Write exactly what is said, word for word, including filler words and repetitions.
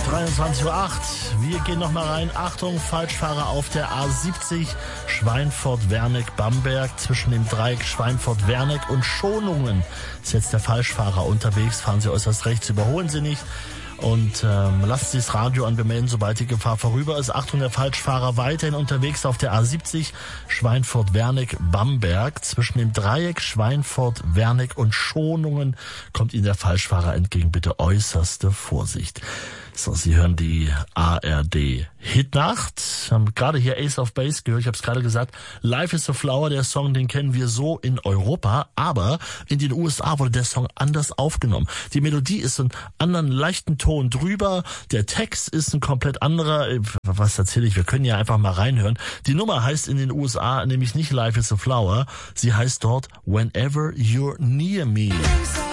dreiundzwanzig Uhr acht. Wir gehen nochmal rein. Achtung, Falschfahrer auf der A siebzig. Schweinfurt-Werneck-Bamberg. Zwischen dem Dreieck Schweinfurt-Werneck und Schonungen ist jetzt der Falschfahrer unterwegs. Fahren Sie äußerst rechts, überholen Sie nicht. Und ähm, lassen Sie das Radio anbemelden, sobald die Gefahr vorüber ist. Achtung, der Falschfahrer weiterhin unterwegs auf der A siebzig, Schweinfurt-Werneck-Bamberg. Zwischen dem Dreieck Schweinfurt-Werneck und Schonungen kommt Ihnen der Falschfahrer entgegen. Bitte äußerste Vorsicht. So, Sie hören die A R D Hitnacht. Haben gerade hier Ace of Base gehört. Ich habe es gerade gesagt. Life is a Flower, der Song, den kennen wir so in Europa. Aber in den U S A wurde der Song anders aufgenommen. Die Melodie ist so einen anderen leichten Ton drüber. Der Text ist ein komplett anderer. Was erzähle ich? Wir können ja einfach mal reinhören. Die Nummer heißt in den U S A nämlich nicht Life is a Flower. Sie heißt dort Whenever You're Near Me.